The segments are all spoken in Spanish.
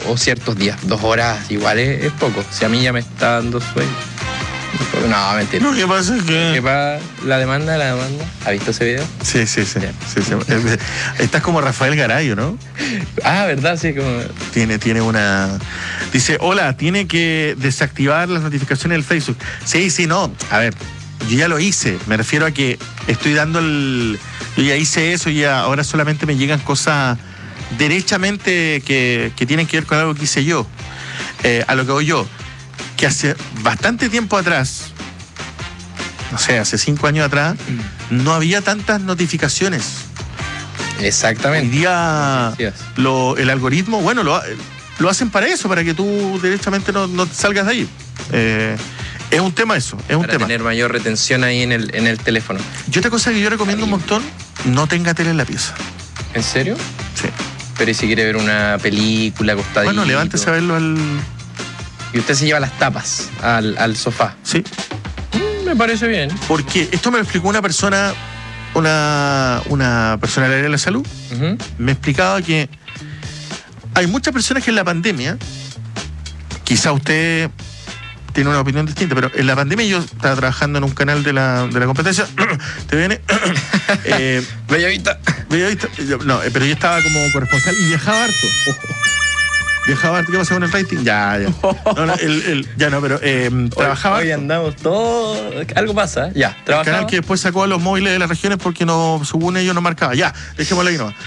o ciertos días. 2 horas igual es poco. Si a mí ya me está dando sueño. No, mentira. Lo que pasa es que... ¿Qué pasa? La demanda. ¿Ha visto ese video? Sí. Estás como Rafael Garayo, ¿no? Ah, ¿verdad? Sí, como... Tiene una... Dice, hola, tiene que desactivar las notificaciones del Facebook. Sí, no. A ver, yo ya lo hice. Me refiero a que estoy dando el... Yo ya hice eso y ahora solamente me llegan cosas derechamente que tienen que ver con algo que hice yo. A lo que voy yo. Que hace bastante tiempo atrás, no sé, hace 5 años atrás, no había tantas notificaciones. Exactamente. Hoy día el algoritmo, bueno, lo hacen para eso, para que tú derechamente no salgas de ahí. Es un tema eso, es un para tema. Tener mayor retención ahí en el teléfono. Y otra cosa que yo recomiendo un montón, no tenga tele en la pieza. ¿En serio? Sí. Pero ¿y si quiere ver una película acostadito? Bueno, levántese a verlo al... Y usted se lleva las tapas al sofá. Sí. Me parece bien. Porque esto me lo explicó una persona del área de la salud. Uh-huh. Me explicaba que hay muchas personas que en la pandemia, quizá usted tiene una opinión distinta, pero en la pandemia yo estaba trabajando en un canal de la competencia, TVN, Bellavista. No, pero yo estaba como corresponsal y viajaba harto. Viajaba harto, ¿qué pasa con el rating? Ya. No, pero trabajaba. Hoy andamos todos. Algo pasa, ya. El canal que después sacó a los móviles de las regiones porque no, según ellos no marcaba. Ya, dejémoslo ahí nomás.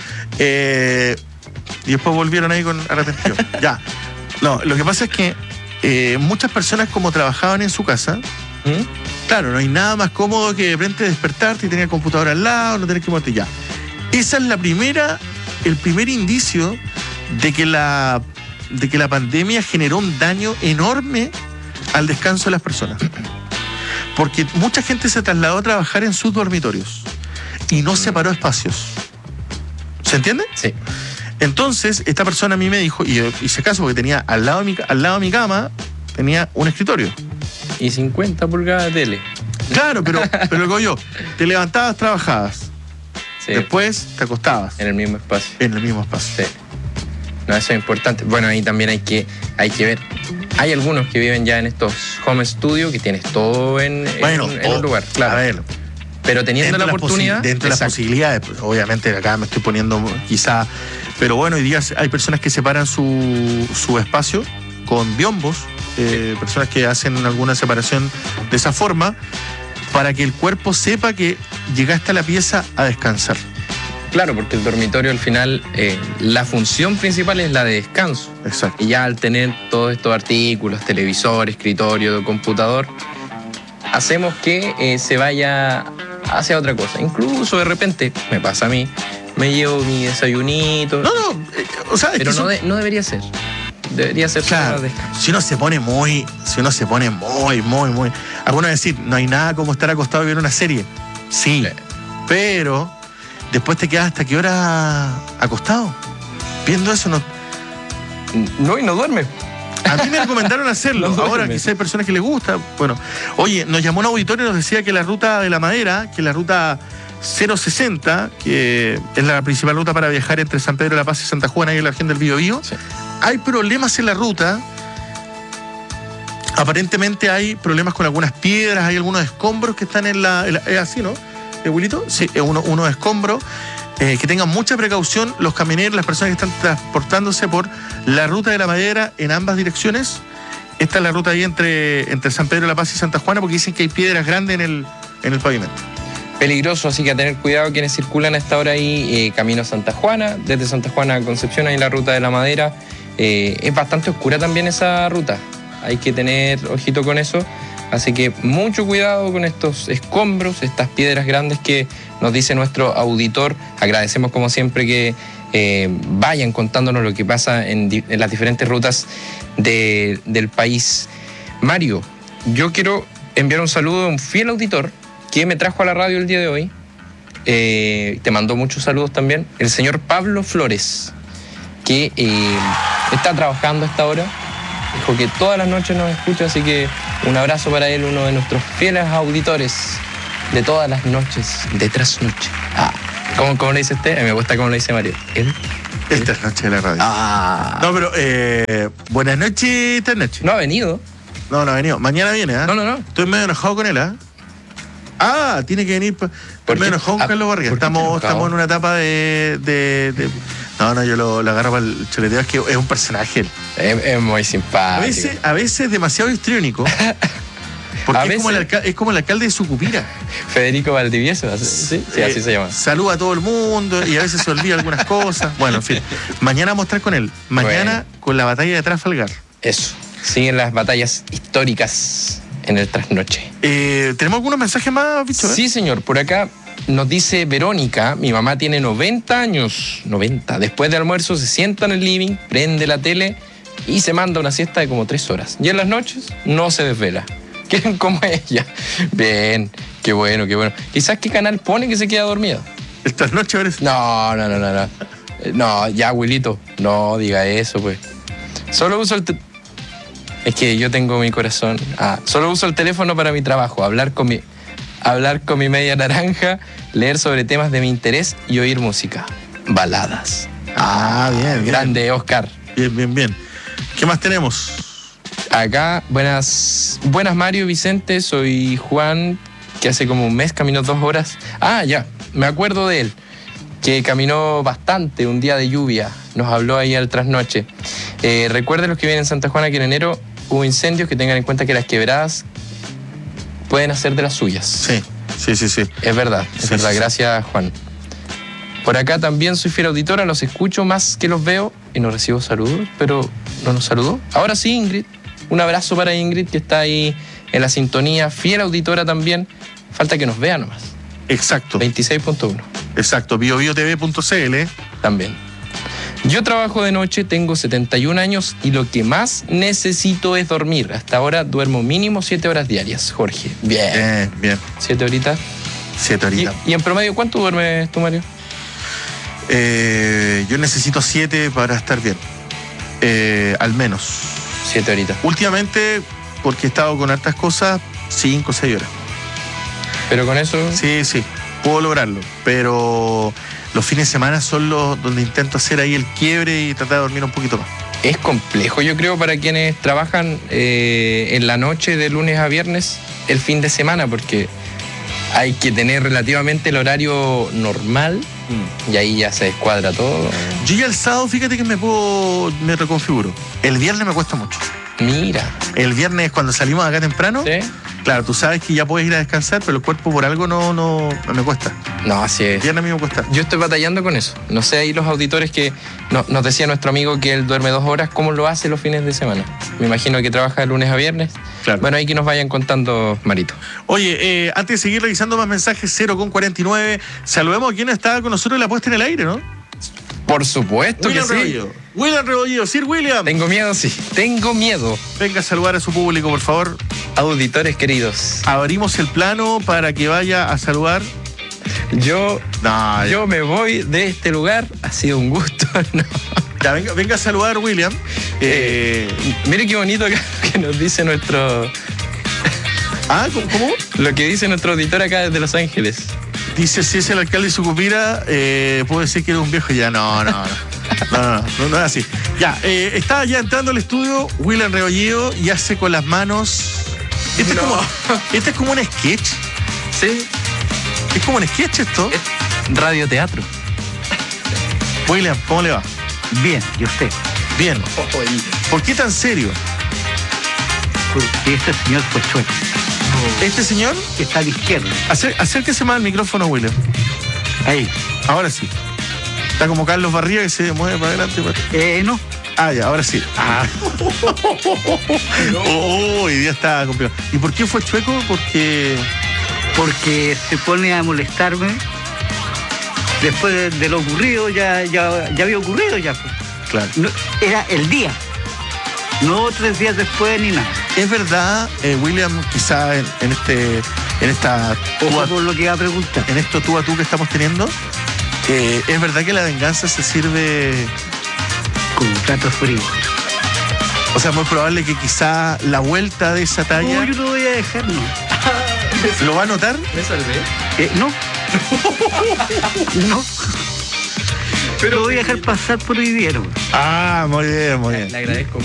Y después volvieron ahí con arrepentido. Ya. No, lo que pasa es que muchas personas, como trabajaban en su casa, claro, no hay nada más cómodo que de repente despertarte y tener el computador al lado, no tener que moverte ya. Esa es el primer indicio de que la pandemia generó un daño enorme al descanso de las personas. Porque mucha gente se trasladó a trabajar en sus dormitorios y no separó espacios. ¿Se entiende? Sí. Entonces, esta persona a mí me dijo, y yo hice caso porque tenía al lado de mi cama, tenía un escritorio. Y 50 pulgadas de tele. Claro, pero lo que digo yo, te levantabas, trabajabas. Sí. Después te acostabas. En el mismo espacio. Sí. No, eso es importante. Bueno, ahí también hay que ver. Hay algunos que viven ya en estos home studio que tienes todo en un lugar. Claro. A ver. Pero teniendo la oportunidad. Dentro de las posibilidades, pues, obviamente acá me estoy poniendo quizá. Pero bueno, hoy día hay personas que separan su espacio con biombos, personas que hacen alguna separación de esa forma, para que el cuerpo sepa que llegaste a la pieza a descansar. Claro, porque el dormitorio al final, la función principal es la de descanso. Exacto. Y ya al tener todos estos artículos, televisor, escritorio, computador, hacemos que se vaya hacia otra cosa. Incluso de repente, me pasa a mí, me llevo mi desayunito. O sea, pero no debería ser. Debería ser claro, descanso. Si uno se pone muy. Algunos decir, no hay nada como estar acostado y ver una serie. Sí. Pero después te quedas hasta qué hora acostado. Viendo eso y no duerme. A mí me recomendaron hacerlo. Ahora quizá hay personas que les gusta. Bueno, oye, nos llamó un auditorio y nos decía que la ruta de la Madera, que la ruta 060, que es la principal ruta para viajar entre San Pedro de la Paz y Santa Juana y en la región del Biobío, sí. Hay problemas en la ruta. Aparentemente hay problemas con algunas piedras, hay algunos escombros que están es así, ¿no? ¿Abuelito? Sí, unos escombros. Que tengan mucha precaución los camioneros, las personas que están transportándose por la ruta de la Madera en ambas direcciones. Esta es la ruta ahí entre San Pedro de la Paz y Santa Juana, porque dicen que hay piedras grandes en el pavimento. Peligroso, así que a tener cuidado quienes circulan a esta hora ahí, camino a Santa Juana, desde Santa Juana a Concepción, ahí la ruta de la Madera. Es bastante oscura también esa ruta, hay que tener ojito con eso, así que mucho cuidado con estos escombros, estas piedras grandes que nos dice nuestro auditor. Agradecemos como siempre que vayan contándonos lo que pasa en las diferentes rutas del país. Mario, yo quiero enviar un saludo a un fiel auditor que me trajo a la radio el día de hoy. Te mandó muchos saludos también. El señor Pablo Flores, que está trabajando a esta hora. Dijo que todas las noches nos escucha, así que un abrazo para él, uno de nuestros fieles auditores de todas las noches, de trasnoche. ¿Cómo le dice usted? A mí me gusta cómo le dice Mario. ¿Él? El trasnoche de la radio. No, pero buenas noches, trasnoche. No ha venido. No ha venido. Mañana viene, ¿ah? No. Estoy medio enojado con él, ¿ah? Tiene que venir. Estoy medio enojado con Carlos Barriga. Estamos en una etapa de... No, yo lo agarro para el choleteo. Es que es un personaje. Es muy simpático. A veces demasiado histriónico. Porque es como el alcalde de Sucupira. Federico Valdivieso, sí, así se llama. Saluda a todo el mundo y a veces se olvida algunas cosas. Bueno, en fin. Mañana vamos a estar con él. Mañana con la batalla de Trafalgar. Eso. Siguen las batallas históricas en el trasnoche. ¿Tenemos algunos mensajes más, bicho? Sí, señor. Por acá nos dice Verónica, mi mamá tiene 90 años. 90. Después de almuerzo se sienta en el living, prende la tele y se manda una siesta de como 3 horas. Y en las noches no se desvela. ¿Quieren como ella? Bien, qué bueno. Quizás qué canal pone que se queda dormido. ¿El trasnoche parece? No. No, ya, abuelito, no diga eso, pues. Solo uso es que yo tengo mi corazón. Solo uso el teléfono para mi trabajo, hablar con mi media naranja, leer sobre temas de mi interés y oír música. Baladas. Bien. Grande, Oscar. Bien. ¿Qué más tenemos? Acá, buenas Mario, Vicente, soy Juan, que hace como un mes caminó 2 horas. Ya, me acuerdo de él, que caminó bastante un día de lluvia, nos habló ahí al trasnoche. Recuerden los que vienen en Santa Juana que en enero hubo incendios, que tengan en cuenta que las quebradas pueden hacer de las suyas. Sí. Es verdad, gracias Juan. Por acá también soy fiel auditora, los escucho más que los veo y no recibo saludos, pero no nos saludó. Ahora sí, Ingrid. Un abrazo para Ingrid, que está ahí en la sintonía, fiel auditora también. Falta que nos vea nomás. Exacto. 26.1. Exacto, biobiotv.cl. También. Yo trabajo de noche, tengo 71 años y lo que más necesito es dormir. Hasta ahora duermo mínimo 7 horas diarias, Jorge. Bien. 7 horitas. 7 horitas. ¿Y en promedio cuánto duermes tú, Mario? Yo necesito 7 para estar bien. Al menos. 7 horitas. Últimamente, porque he estado con hartas cosas, 5 o 6 horas. ¿Pero con eso? Sí, puedo lograrlo. Pero los fines de semana son los donde intento hacer ahí el quiebre y tratar de dormir un poquito más. Es complejo, yo creo, para quienes trabajan en la noche de lunes a viernes, el fin de semana, porque hay que tener relativamente el horario normal y ahí ya se descuadra todo. Yo ya el sábado, fíjate que me reconfiguro. El viernes me cuesta mucho. Mira. El viernes cuando salimos acá temprano, ¿sí? Claro, tú sabes que ya puedes ir a descansar, pero el cuerpo por algo no me cuesta. No, así es. El viernes a mí me cuesta. Yo estoy batallando con eso. No sé, ahí los auditores que nos decía nuestro amigo que él duerme 2 horas, ¿cómo lo hace los fines de semana? Me imagino que trabaja de lunes a viernes. Claro. Bueno, ahí que nos vayan contando, Marito. Oye, antes de seguir revisando más mensajes, 0:49, saludemos a quien está con nosotros en la puesta en el aire, ¿no? Por supuesto que sí. William Rebollido, Sir William. Tengo miedo, sí. Tengo miedo. Venga a saludar a su público, por favor. Auditores queridos. Abrimos el plano para que vaya a saludar. Yo me voy de este lugar. Ha sido un gusto. No. Ya, venga a saludar, William. Mire qué bonito que nos dice nuestro... ¿Cómo? Lo que dice nuestro auditor acá desde Los Ángeles. Dice, si es el alcalde de Sucupira, puedo decir que era un viejo. Ya, no es así. Ya, está ya entrando al estudio William Rebollido y hace con las manos... Este es como un sketch. Sí. Es como un sketch esto. Radioteatro. William, ¿cómo le va? Bien, ¿y usted? Bien. ¿Por qué tan serio? Porque este señor fue chueco. ¿Este señor? Que está a la izquierda. Acérquese más al micrófono, William. Ahí. Ahora sí. Está como Carlos Barriga que se mueve para adelante. No. Ya, ahora sí. Hoy día está complicado. ¿Y por qué fue chueco? Porque se pone a molestarme. Después de lo ocurrido, ya había ocurrido ya. Pues. Claro. No, era el día. No 3 días después ni nada. Es verdad, William, quizá en esta... Ojo por lo que iba a preguntar. En esto tú a tú que estamos teniendo, es verdad que la venganza se sirve... con un plato frío. O sea, muy probable que quizá la vuelta de esa talla... No, yo no voy a dejar, no. ¿Lo va a notar? ¿Me salvé? No. No. Lo voy a dejar pasar por hoy día, ¿no? Ah, muy bien, muy bien. Le agradezco